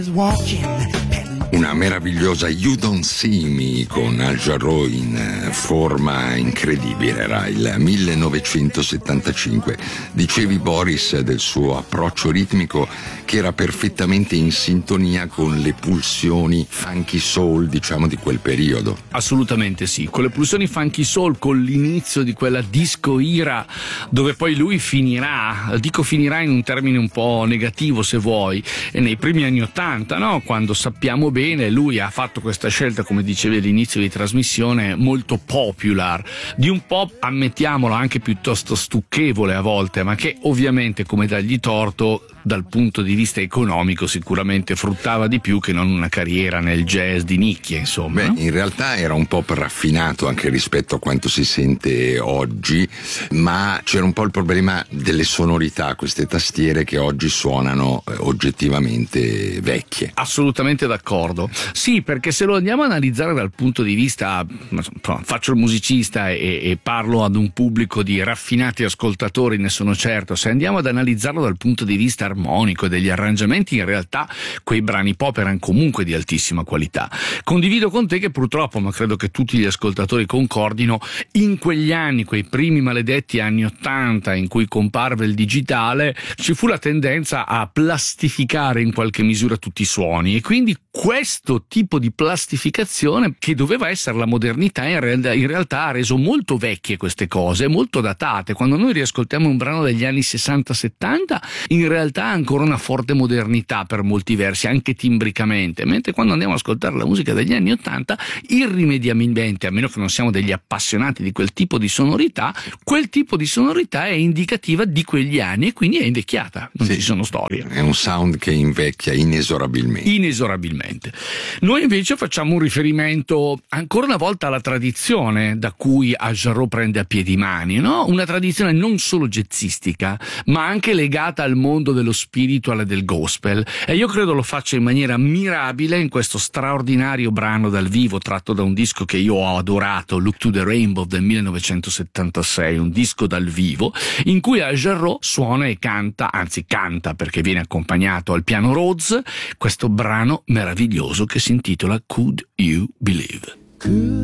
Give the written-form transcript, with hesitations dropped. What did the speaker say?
Una meravigliosa You Don't See Me con Al Jarreau in forma incredibile. Era il 1975. Dicevi, Boris, del suo approccio ritmico che era perfettamente in sintonia con le pulsioni funky soul, diciamo, di quel periodo. Assolutamente sì, con le pulsioni funky soul, con l'inizio di quella disco era dove poi lui finirà in un termine un po' negativo se vuoi, e nei primi anni '80, no? Quando sappiamo bene lui ha fatto questa scelta, come dicevi all'inizio di trasmissione, molto popular, di un pop, ammettiamolo, anche piuttosto stucchevole a volte, ma che ovviamente, come dargli torto, dal punto di vista economico sicuramente fruttava di più che non una carriera nel jazz di nicchia, insomma. Beh, in realtà era un po' raffinato anche rispetto a quanto si sente oggi, ma c'era un po' il problema delle sonorità, queste tastiere che oggi suonano oggettivamente vecchie. Assolutamente d'accordo. Sì, perché se lo andiamo a analizzare dal punto di vista, faccio il musicista e parlo ad un pubblico di raffinati ascoltatori, ne sono certo, se andiamo ad analizzarlo dal punto di vista armonico e degli arrangiamenti, in realtà quei brani pop erano comunque di altissima qualità. Condivido con te che purtroppo, ma credo che tutti gli ascoltatori concordino, in quegli anni, quei primi maledetti anni '80 in cui comparve il digitale, ci fu la tendenza a plastificare in qualche misura tutti i suoni, e quindi questo tipo di plastificazione, che doveva essere la modernità, in realtà ha reso molto vecchie queste cose, molto datate. Quando noi riascoltiamo un brano degli anni 60-70, in realtà ha ancora una forte modernità per molti versi, anche timbricamente, mentre quando andiamo ad ascoltare la musica degli anni '80, irrimediabilmente, a meno che non siamo degli appassionati di quel tipo di sonorità, quel tipo di sonorità è indicativa di quegli anni e quindi è invecchiata, non ci sono storie. È un sound che invecchia inesorabilmente. Noi invece facciamo un riferimento ancora una volta alla tradizione da cui Al Jarreau prende a piedi mani, no? Una tradizione non solo jazzistica, ma anche legata al mondo dello spiritual e del gospel, e io credo lo faccia in maniera mirabile in questo straordinario brano dal vivo tratto da un disco che io ho adorato, Look to the Rainbow del 1976, un disco dal vivo in cui Al Jarreau suona e canta perché viene accompagnato al piano Rhodes, questo brano meraviglioso che si intitola Could You Believe?